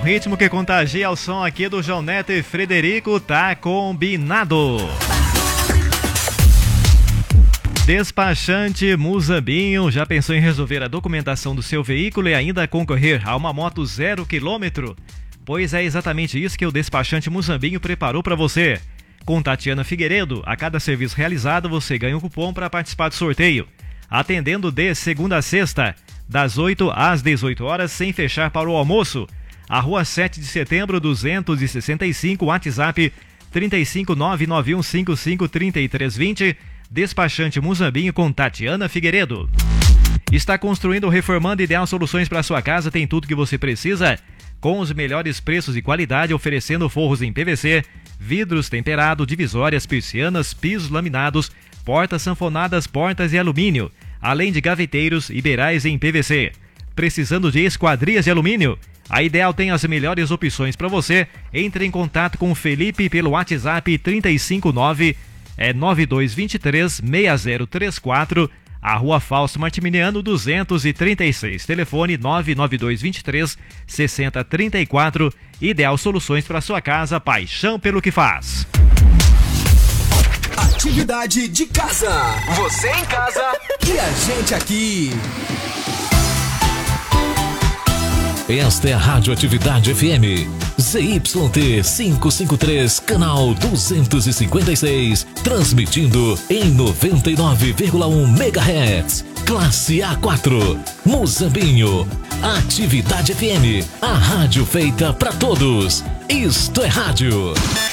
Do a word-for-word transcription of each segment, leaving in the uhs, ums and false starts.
ritmo que contagia o som aqui do João Neto e Frederico, tá combinado. Despachante Muzambinho, já pensou em resolver a documentação do seu veículo e ainda concorrer a uma moto zero quilômetro? Pois é exatamente isso que o Despachante Muzambinho preparou para você. Com Tatiana Figueiredo, a cada serviço realizado você ganha um cupom para participar do sorteio. Atendendo de segunda a sexta, das oito às dezoito horas, sem fechar para o almoço. A Rua sete de Setembro, duzentos e sessenta e cinco, WhatsApp trinta e cinco nove nove um cinco cinco três três dois zero. Despachante Muzambinho com Tatiana Figueiredo. Está construindo ou reformando? Ideal Soluções para sua casa tem tudo que você precisa, com os melhores preços e qualidade, oferecendo forros em P V C, vidros temperados, divisórias, persianas, pisos laminados, portas sanfonadas, portas e alumínio, além de gaveteiros e beirais em P V C. Precisando de esquadrias de alumínio? A Ideal tem as melhores opções para você. Entre em contato com o Felipe pelo WhatsApp trinta e cinco nove nove dois dois três seis zero três quatro, a Rua Fausto Martimiano duzentos e trinta e seis, telefone nove nove dois dois três seis zero três quatro. Ideal Soluções para sua casa, paixão pelo que faz. Atividade de casa. Você em casa e a gente aqui. Esta é a Rádio Atividade F M, Z Y T quinhentos e cinquenta e três, canal duzentos e cinquenta e seis, transmitindo em noventa e nove vírgula um megahertz, classe A quatro, Muzambinho. Atividade F M, a rádio feita pra todos. Isto é rádio.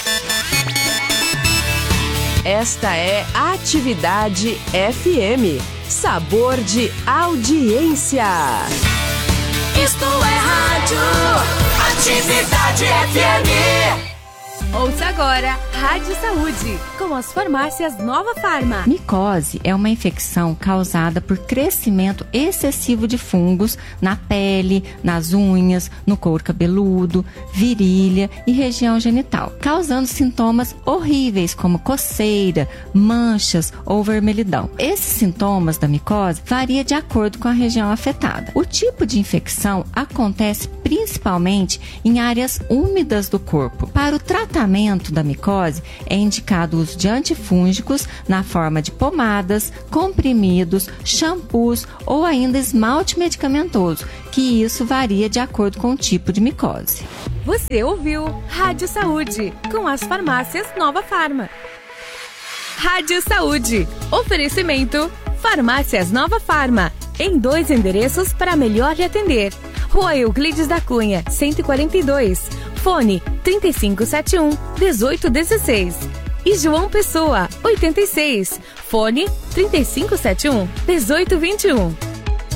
Esta é Atividade F M, sabor de audiência. Isto é rádio, Atividade F M. Ouça agora Rádio Saúde, com as farmácias Nova Farma. Micose é uma infecção causada por crescimento excessivo de fungos na pele, nas unhas, no couro cabeludo, virilha e região genital, causando sintomas horríveis como coceira, manchas ou vermelhidão. Esses sintomas da micose variam de acordo com a região afetada. O tipo de infecção acontece principalmente em áreas úmidas do corpo. Para o tratamento da micose, é indicado o uso de antifúngicos na forma de pomadas, comprimidos, shampoos ou ainda esmalte medicamentoso, que isso varia de acordo com o tipo de micose. Você ouviu Rádio Saúde, com as farmácias Nova Farma. Rádio Saúde, oferecimento Farmácias Nova Farma, em dois endereços para melhor lhe atender. Rua Euclides da Cunha, cento e quarenta e dois. Fone trinta e cinco setenta e um, dezoito dezesseis. E João Pessoa, oitenta e seis. Fone trinta e cinco setenta e um, dezoito vinte e um.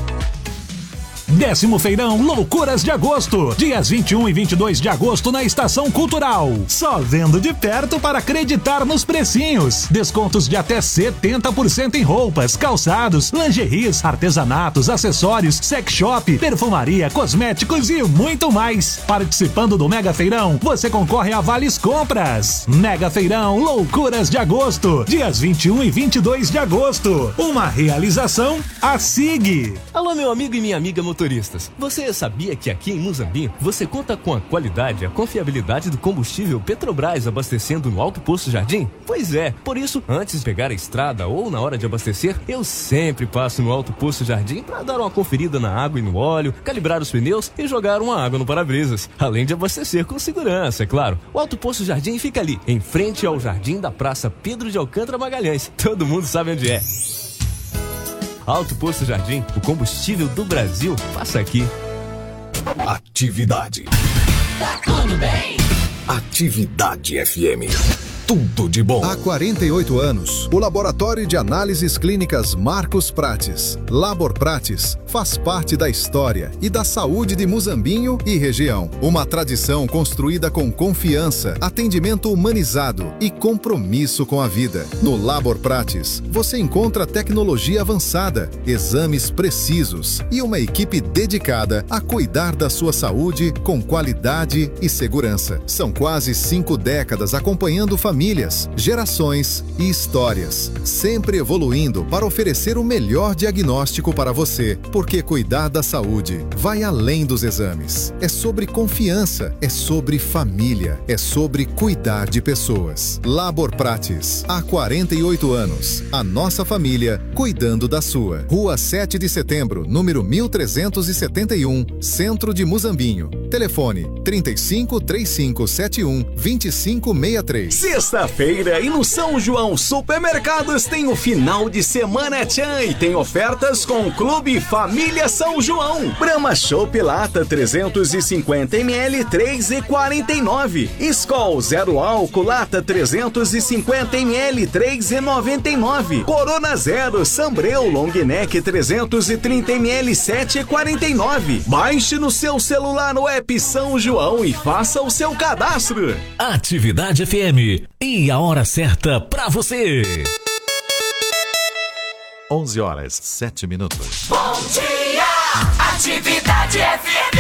Décimo Feirão Loucuras de Agosto, dias vinte e um e vinte e dois de agosto na Estação Cultural. Só vendo de perto para acreditar nos precinhos. Descontos de até setenta por cento em roupas, calçados, lingeries, artesanatos, acessórios, sex shop, perfumaria, cosméticos e muito mais. Participando do Mega Feirão, você concorre a vales compras. Mega Feirão Loucuras de Agosto, dias vinte e um e vinte e dois de agosto. Uma realização A S I G. Alô, meu amigo e minha amiga motorista. Você sabia que aqui em Muzambinho você conta com a qualidade e a confiabilidade do combustível Petrobras abastecendo no Alto Posto Jardim? Pois é, por isso, antes de pegar a estrada ou na hora de abastecer, eu sempre passo no Alto Posto Jardim para dar uma conferida na água e no óleo, calibrar os pneus e jogar uma água no para-brisas, além de abastecer com segurança, é claro. O Alto Posto Jardim fica ali, em frente ao Jardim da Praça Pedro de Alcântara Magalhães. Todo mundo sabe onde é. Alto Posto Jardim, o combustível do Brasil, passa aqui. Atividade. Tá tudo bem. Atividade F M. Tudo de bom. Há quarenta e oito anos, o Laboratório de Análises Clínicas Marcos Prates, Labor Prates, faz parte da história e da saúde de Muzambinho e região. Uma tradição construída com confiança, atendimento humanizado e compromisso com a vida. No Labor Prates, você encontra tecnologia avançada, exames precisos e uma equipe dedicada a cuidar da sua saúde com qualidade e segurança. São quase cinco décadas acompanhando famílias famílias, gerações e histórias, sempre evoluindo para oferecer o melhor diagnóstico para você, porque cuidar da saúde vai além dos exames. É sobre confiança, é sobre família, é sobre cuidar de pessoas. Labor Prates, há quarenta e oito anos, a nossa família cuidando da sua. Rua sete de setembro, número mil trezentos e setenta e um, Centro de Muzambinho. Telefone trinta e cinco, trinta e cinco, setenta e um, vinte e cinco sessenta e três. Sexta-feira e no São João Supermercados tem o final de semana Tchan e tem ofertas com o Clube Família São João. Brahma Chopp Lata trezentos e cinquenta mililitros, três reais e quarenta e nove centavos. Skol Zero Álcool Lata trezentos e cinquenta mililitros, três reais e noventa e nove centavos. Corona Zero Sambreu Long Neck trezentos e trinta mililitros, sete reais e quarenta e nove centavos. Baixe no seu celular no app São João e faça o seu cadastro. Atividade F M e a hora certa pra você. onze horas, sete minutos. Bom dia, Atividade F M.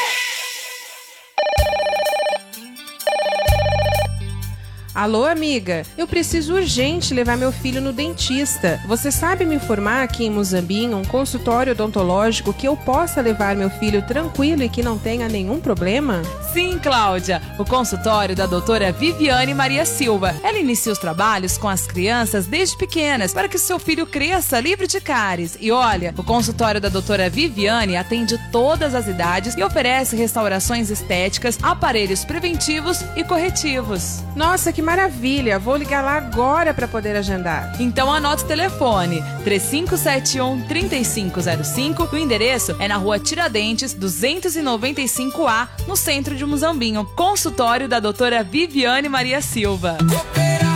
Alô, amiga, eu preciso urgente levar meu filho no dentista. Você sabe me informar aqui em Muzambinho um consultório odontológico que eu possa levar meu filho tranquilo e que não tenha nenhum problema? Sim, Cláudia, o consultório da doutora Viviane Maria Silva. Ela inicia os trabalhos com as crianças desde pequenas para que seu filho cresça livre de cáries. E olha, o consultório da doutora Viviane atende todas as idades e oferece restaurações estéticas, aparelhos preventivos e corretivos. Nossa, que maravilha! Vou ligar lá agora para poder agendar. Então anota o telefone três cinco sete um, três cinco zero cinco. O endereço é na rua Tiradentes, duzentos e noventa e cinco A, no centro de Muzambinho. Consultório da doutora Viviane Maria Silva.